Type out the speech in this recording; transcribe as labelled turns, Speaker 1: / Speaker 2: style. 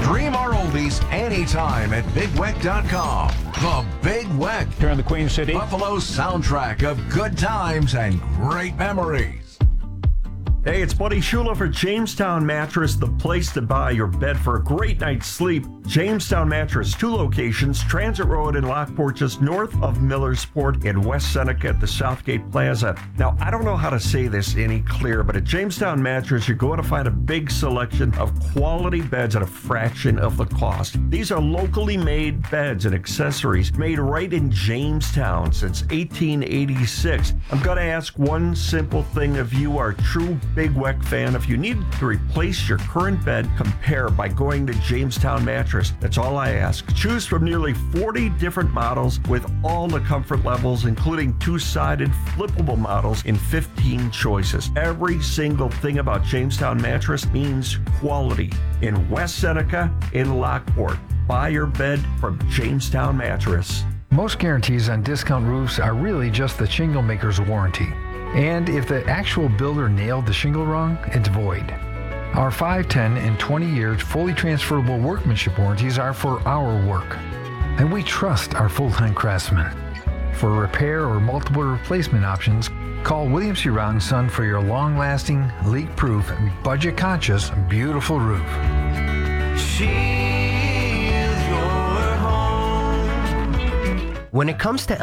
Speaker 1: Stream our oldies anytime at BigWeck.com. The Big Weck,
Speaker 2: Here in the Queen City.
Speaker 1: Buffalo's soundtrack of good times and great memories.
Speaker 3: Hey, it's Buddy Shula for Jamestown Mattress, the place to buy your bed for a great night's sleep. Jamestown Mattress, 2 locations, Transit Road in Lockport, just north of Millersport, in West Seneca at the Southgate Plaza. Now, I don't know how to say this any clearer, but at Jamestown Mattress, you're going to find a big selection of quality beds at a fraction of the cost. These are locally made beds and accessories made right in Jamestown since 1886. I'm going to ask one simple thing of you, our true Big Weck fan. If you need to replace your current bed, compare by going to Jamestown Mattress. That's all I ask. Choose from nearly 40 different models with all the comfort levels, including 2-sided flippable models in 15 choices. Every single thing about Jamestown Mattress means quality. In West Seneca, in Lockport. Buy your bed from Jamestown Mattress.
Speaker 4: Most guarantees on discount roofs are really just the shingle maker's warranty. And if the actual builder nailed the shingle wrong, it's void. Our 5, 10, and 20 years fully transferable workmanship warranties are for our work. And we trust our full-time craftsmen. For repair or multiple replacement options, call Williams C. Round & Son for your long-lasting, leak-proof, budget-conscious, beautiful roof.
Speaker 5: When it comes to